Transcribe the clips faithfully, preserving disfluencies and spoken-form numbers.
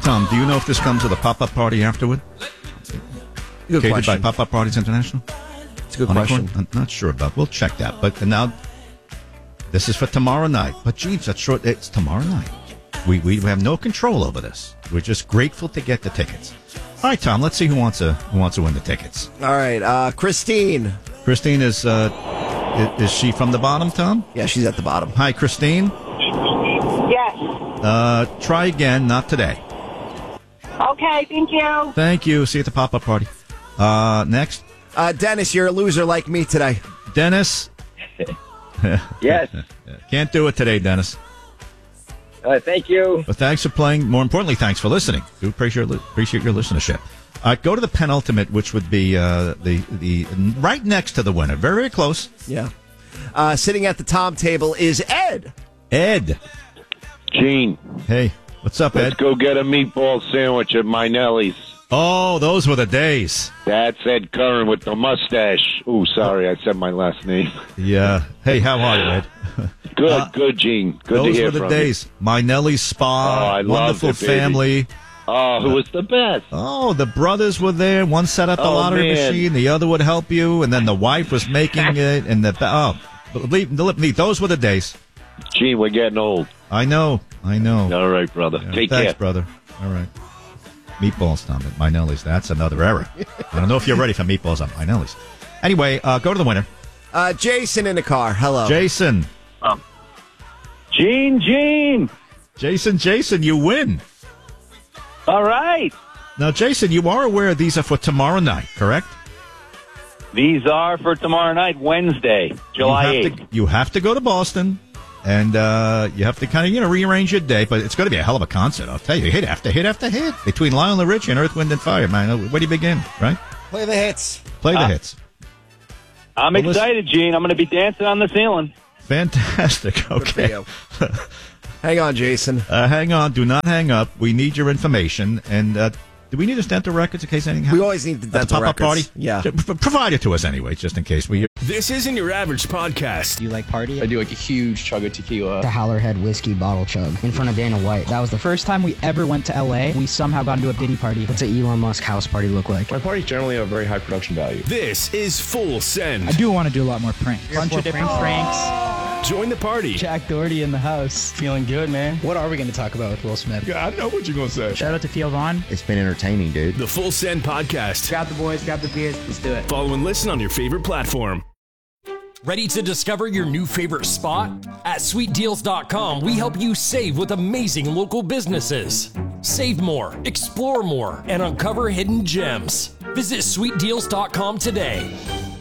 Tom, do you know if this comes with a pop-up party afterward? Good Catered question. by Pop-Up Parties International? It's a good Unicorn? question. I'm not sure about. We'll check that. But now, this is for tomorrow night. But geez, that's short. It's tomorrow night. We we have no control over this. We're just grateful to get the tickets. All right, Tom. Let's see who wants to who wants to win the tickets. All right, uh, Christine. Christine is uh, is, is she from the bottom, Tom? Yeah, she's at the bottom. Hi, Christine. Yes. Uh, try again. Not today. Okay, thank you. Thank you. See you at the pop-up party. Uh, next, Uh, Dennis, you're a loser like me today. Dennis. Yes. Can't do it today, Dennis. Uh, thank you. But thanks for playing. More importantly, thanks for listening. Do appreciate appreciate your listenership. Uh, go to the penultimate, which would be uh, the the right next to the winner, very, very close. Yeah. Uh, sitting at the Tom table is Ed. Ed. Gene. Hey, what's up, Let's Ed? go get a meatball sandwich at Minelli's. Oh, those were the days. That's Ed Curran with the mustache. Ooh, sorry, I said my last name. Yeah. Hey, how are you, Ed? Good, Uh, good, Gene. Good to those hear were the from days. My Nelly's Oh, Spa, I loved wonderful it, baby. family. Oh, who was the best? Oh, the brothers were there. One set up the Oh, lottery man. machine, the other would help you, and then the wife was making it, and the oh, believe believe me, those were the days. Gene, we're getting old. I know, I know. All right, brother. Yeah, Take thanks, care. brother. All right. Meatballs, Tom, at Minelli's. That's another era. I don't know if you're ready for meatballs at Minelli's. Anyway, uh, go to the winner. Uh, Jason in the car. Hello. Jason. Um, Gene, Gene. Jason, Jason, you win. All right. Now, Jason, you are aware these are for tomorrow night, correct? These are for tomorrow night, Wednesday, July you have eighth. to, you have to go to Boston, and uh, you have to kind of, you know, rearrange your day, but it's going to be a hell of a concert, I'll tell you. Hit after hit after hit. Between Lionel Richie and Earth, Wind, and Fire, man. Where do you begin, right? Play the hits. Play the Uh, hits. I'm Well, listen- excited, Gene. I'm going to be dancing on the ceiling. Fantastic. Okay. you. Hang on, Jason. Uh, hang on. Do not hang up. We need your information. And uh, do we need his dental records in case anything happens? We always need the At the dental pop-up records. party? Yeah. P- Provide it to us anyway, just in case. We. This isn't your average podcast. Do you like party? I do like a huge chug of tequila. The Howlerhead whiskey bottle chug in front of Dana White. That was the First time we ever went to L A, we somehow got into a Diddy party. What's an Elon Musk house party look like? My parties generally have very high production value. This is Full Send. I do want to do a lot more pranks. Bunch of different pranks. Join the party. Jack Doherty in the house. Feeling good, man. What are we going to talk about with Will Smith? I know what you're going to say. Shout out to Theo Vaughn. It's been entertaining, dude. The Full Send podcast. Grab the boys, grab the beers, let's do it. Follow and listen on your favorite platform. Ready to discover your new favorite spot? At sweet deals dot com, we help you save with amazing local businesses. Save more, explore more, and uncover hidden gems. Visit sweet deals dot com today.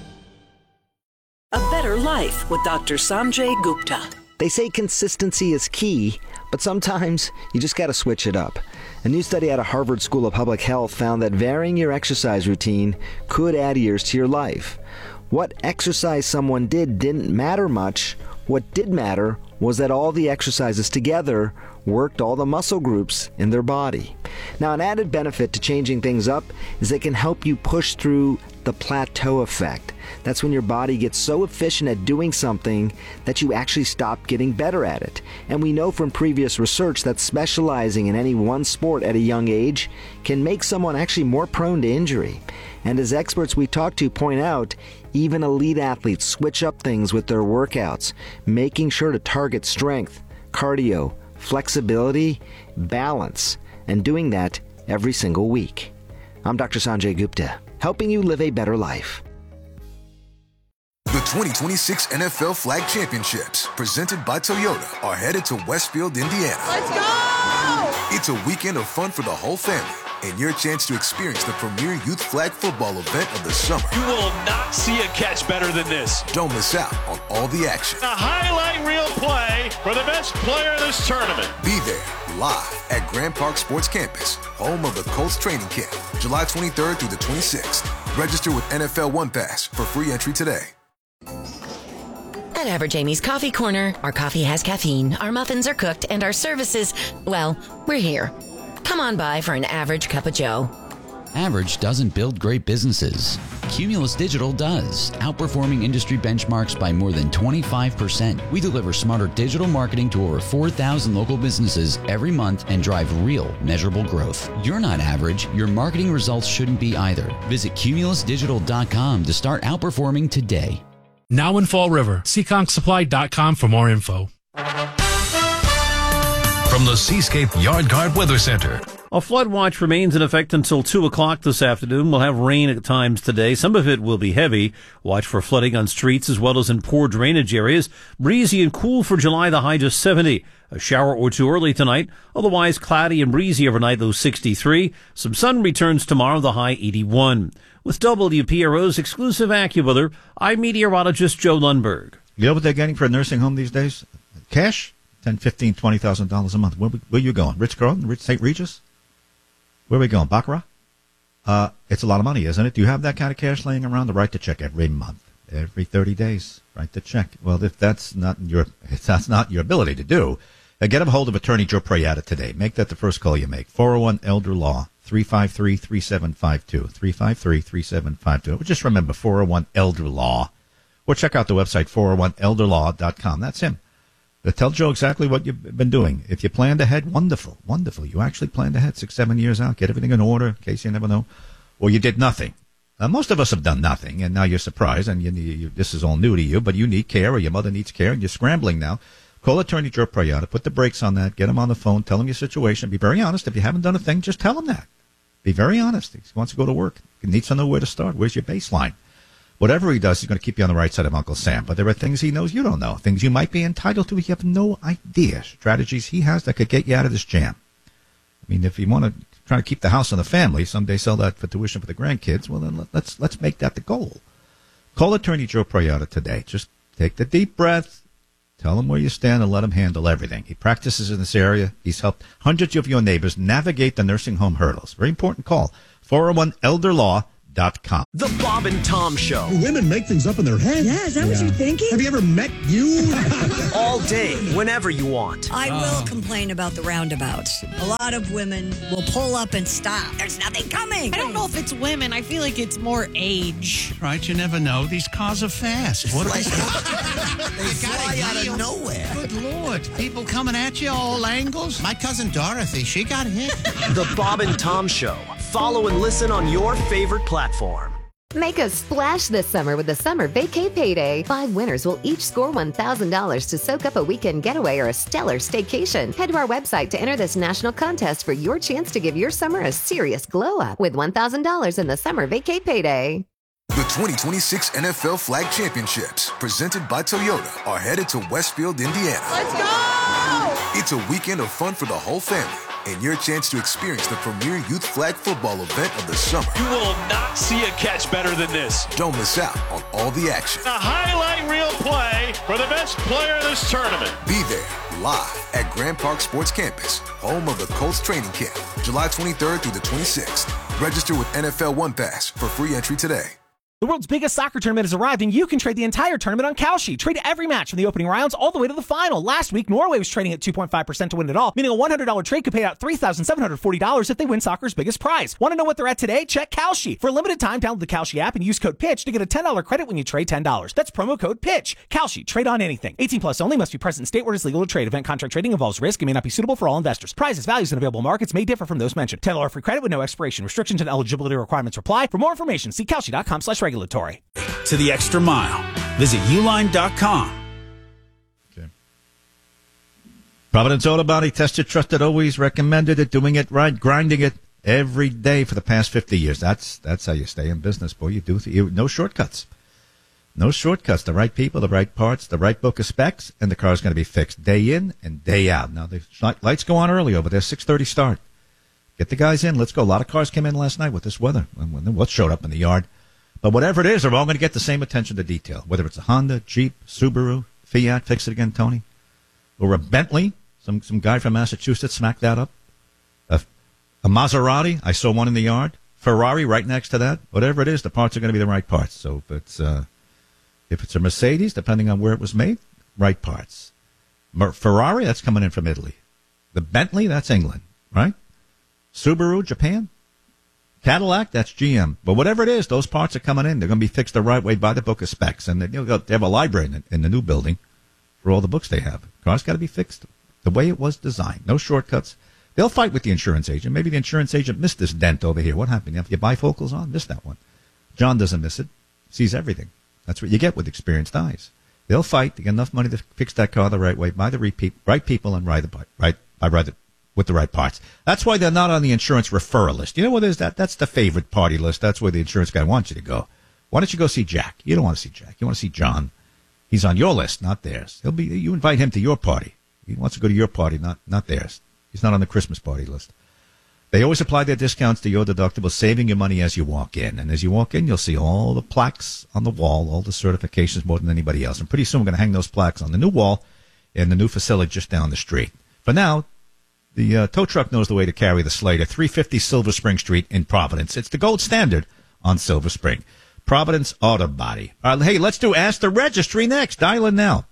A Better Life with Doctor Sanjay Gupta. They say consistency is key, but sometimes you just got to switch it up. A new study out of Harvard School of Public Health found that varying your exercise routine could add years to your life. What exercise someone did didn't matter much. What did matter was that all the exercises together worked all the muscle groups in their body. Now, an added benefit to changing things up is they can help you push through the plateau effect. That's when your body gets so efficient at doing something that you actually stop getting better at it. And we know from previous research that specializing in any one sport at a young age can make someone actually more prone to injury. And as experts we talk to point out, even elite athletes switch up things with their workouts, making sure to target strength, cardio, flexibility, balance, and doing that every single week. I'm Doctor Sanjay Gupta, helping you live a better life. The twenty twenty-six N F L Flag Championships, presented by Toyota, are headed to Westfield, Indiana. Let's go! It's a weekend of fun for the whole family, and your chance to experience the premier youth flag football event of the summer. You will not see a catch better than this. Don't miss out on all the action. A highlight reel play for the best player in this tournament. Be there, live at Grand Park Sports Campus, home of the Colts training camp, July twenty-third through the twenty-sixth. Register with N F L One Pass for free entry today. At Average Amy's Coffee Corner, our coffee has caffeine, our muffins are cooked, and our services, well, we're here. Come on by for an average cup of joe. Average doesn't build great businesses. Cumulus Digital does, outperforming industry benchmarks by more than twenty-five percent. We deliver smarter digital marketing to over four thousand local businesses every month and drive real, measurable growth. You're not average. Your marketing results shouldn't be either. Visit cumulus digital dot com to start outperforming today. Now in Fall River, seekonk supply dot com for more info. From the Seascape Yard Guard Weather Center. A flood watch remains in effect until two o'clock this afternoon. We'll have rain at times today. Some of it will be heavy. Watch for flooding on streets as well as in poor drainage areas. Breezy and cool for July, the high just seventy. A shower or two early tonight. Otherwise, cloudy and breezy overnight, low sixty-three. Some sun returns tomorrow, the high eighty-one. With W P R O's exclusive AccuWeather, I'm meteorologist Joe Lundberg. You know what they're getting for a nursing home these days? Cash? ten, fifteen, twenty thousand dollars a month. Where, where are you going? Ritz-Carlton? Saint Regis? Where are we going? Baccarat? Uh, it's a lot of money, isn't it? Do you have that kind of cash laying around? The right to check every month, every thirty days. Right to check. Well, if that's not your, if that's not your ability to do, uh, get a hold of Attorney Joe Prayata today. Make that the first call you make. four oh one Elder Law, three five three, three seven five two, three five three, three seven five two. Just remember four oh one Elder Law, or check out the website four oh one elder law dot com. That's him. But tell Joe exactly what you've been doing. If you planned ahead, wonderful, wonderful. You actually planned ahead six, seven years out. Get everything in order in case you never know. Or you did nothing. Now, most of us have done nothing, and now you're surprised, and you, you, this is all new to you, but you need care, or your mother needs care, and you're scrambling now. Call Attorney Joe Prayata. Put the brakes on that. Get him on the phone. Tell him your situation. Be very honest. If you haven't done a thing, just tell him that. Be very honest. He wants to go to work. He needs to know where to start. Where's your baseline? Whatever he does, he's going to keep you on the right side of Uncle Sam. But there are things he knows you don't know. Things you might be entitled to. You have no idea. Strategies he has that could get you out of this jam. I mean, if you want to try to keep the house in the family, someday sell that for tuition for the grandkids, well, then let's let's make that the goal. Call Attorney Joe Prayata today. Just take the deep breath. Tell him where you stand and let him handle everything. He practices in this area. He's helped hundreds of your neighbors navigate the nursing home hurdles. Very important call. four oh one elder law dot com. The Bob and Tom Show. Women make things up in their head. Yeah, is that yeah. what you're thinking? Have you ever met you? All day, whenever you want. I oh. will complain about the roundabouts. A lot of women will pull up and stop. There's nothing coming. I don't know if it's women. I feel like it's more age. Right, you never know. These cars are fast. What like, they fly out of nowhere. Good Lord. People coming at you all angles. My cousin Dorothy, she got hit. The Bob and Tom Show. Follow and listen on your favorite platform. Make a splash this summer with the Summer Vacay Payday. Five winners will each score one thousand dollars to soak up a weekend getaway or a stellar staycation. Head to our website to enter this national contest for your chance to give your summer a serious glow-up with one thousand dollars in the Summer Vacay Payday. The twenty twenty-six N F L Flag Championships, presented by Toyota, are headed to Westfield, Indiana. Let's go! It's a weekend of fun for the whole family, and your chance to experience the premier youth flag football event of the summer. You will not see a catch better than this. Don't miss out on all the action. A highlight reel play for the best player in this tournament. Be there live at Grand Park Sports Campus, home of the Colts training camp, July twenty-third through the twenty-sixth. Register with N F L One Pass for free entry today. The world's biggest soccer tournament has arrived, and you can trade the entire tournament on Kalshi. Trade every match from the opening rounds all the way to the final. Last week, Norway was trading at two point five percent to win it all, meaning a one hundred dollars trade could pay out three thousand seven hundred forty dollars if they win soccer's biggest prize. Want to know what they're at today? Check Kalshi. For a limited time, download the Kalshi app and use code PITCH to get a ten dollars credit when you trade ten dollars. That's promo code PITCH. Kalshi. Trade on anything. eighteen plus only. Must be present in state where it is legal to trade. Event contract trading involves risk and may not be suitable for all investors. Prizes, values, and available markets may differ from those mentioned. ten dollars free credit with no expiration. Restrictions and eligibility requirements apply. For more information, see Kalshi dot com slash regulatory. To the extra mile. Visit uline dot com. Okay. Providence Auto Body, tested, trusted, always recommended it, doing it right, grinding it every day for the past fifty years. That's that's how you stay in business, boy. You do you, no shortcuts. No shortcuts. The right people, the right parts, the right book of specs, and the car's going to be fixed day in and day out. Now, the lights go on early over there, six thirty start. Get the guys in. Let's go. A lot of cars came in last night with this weather. What showed up in the yard? But whatever it is, they're all going to get the same attention to detail. Whether it's a Honda, Jeep, Subaru, Fiat, fix it again, Tony, or a Bentley. Some some guy from Massachusetts smacked that up. A, a Maserati. I saw one in the yard. Ferrari right next to that. Whatever it is, the parts are going to be the right parts. So if it's uh, if it's a Mercedes, depending on where it was made, right parts. Mer- Ferrari, that's coming in from Italy. The Bentley, that's England, right? Subaru, Japan. Cadillac, that's G M. But whatever it is, those parts are coming in. They're going to be fixed the right way by the book of specs. And they, you know, they have a library in the, in the new building for all the books they have. Cars got to be fixed the way it was designed. No shortcuts. They'll fight with the insurance agent. Maybe the insurance agent missed this dent over here. What happened? You have your bifocals on? Missed that one. John doesn't miss it. Sees everything. That's what you get with experienced eyes. They'll fight to get enough money to fix that car the right way by the repeat, right people and right, right, by right, with the right parts. That's why they're not on the insurance referral list. You know what is that? That's the favorite party list. That's where the insurance guy wants you to go. Why don't you go see Jack? You don't want to see Jack. You want to see John. He's on your list, not theirs. He'll be. You invite him to your party. He wants to go to your party, not not theirs. He's not on the Christmas party list. They always apply their discounts to your deductible, saving you money as you walk in. And as you walk in, you'll see all the plaques on the wall, all the certifications more than anybody else. And pretty soon we're going to hang those plaques on the new wall in the new facility just down the street. For now, the uh, tow truck knows the way to carry the Slater, three fifty Silver Spring Street in Providence. It's the gold standard on Silver Spring. Providence Auto Body. All right, hey, let's do Ask the Registry next. Dial in now.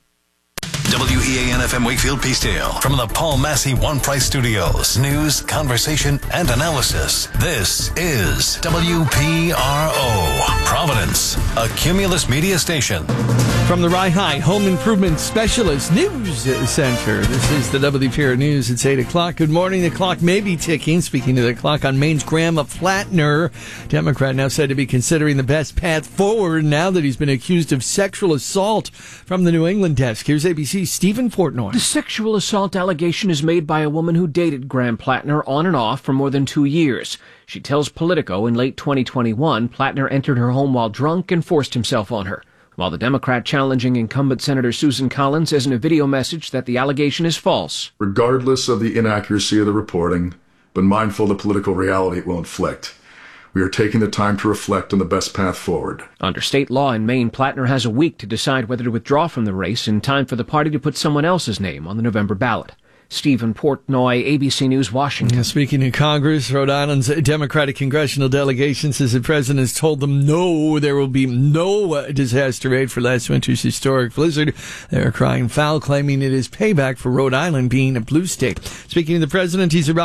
W E A N F M Wakefield Peacedale from the Paul Massey One Price Studios. News, conversation, and analysis. This is W P R O, Providence, a Cumulus media station. From the Rye High Home Improvement Specialist News Center, this is the W P R News. It's eight o'clock. Good morning. The clock may be ticking. Speaking of the clock, on Maine's Graham Flatner, Democrat, now said to be considering the best path forward now that he's been accused of sexual assault. From the New England desk, here's A B C's Stephen Portnoy. The sexual assault allegation is made by a woman who dated Graham Plattner on and off for more than two years. She tells Politico in late twenty twenty-one, Plattner entered her home while drunk and forced himself on her. While the Democrat challenging incumbent Senator Susan Collins says in a video message that the allegation is false. Regardless of the inaccuracy of the reporting, but mindful of the political reality it will inflict, we are taking the time to reflect on the best path forward. Under state law in Maine, Plattner has a week to decide whether to withdraw from the race in time for the party to put someone else's name on the November ballot. Stephen Portnoy, A B C News, Washington. Speaking in Congress, Rhode Island's Democratic congressional delegation says the president has told them no, there will be no disaster aid for last winter's historic blizzard. They're crying foul, claiming it is payback for Rhode Island being a blue state. Speaking of the president, he's arrived